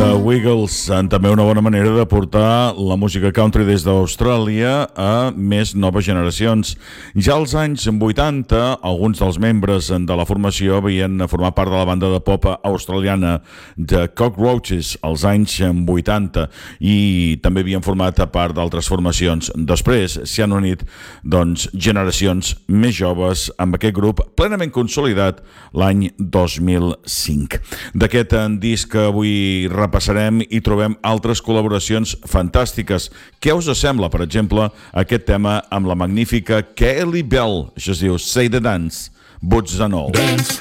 The Wiggles, també una bona manera de portar la música country des d'Austràlia a més noves generacions. Ja als anys 80, alguns dels membres de la formació havien format part de la banda de pop australiana The Cockroaches als anys 80 i també havien format part d'altres formacions. Després s'hi han unit generacions més joves amb aquest grup plenament consolidat l'any 2005. D'aquest disc que avui repassarem i trobem altres col·laboracions fantàstiques. Què us sembla, per exemple, aquest tema amb la magnífica Kelly Bell? Això es diu Say the Dance, Boots and All. Dance.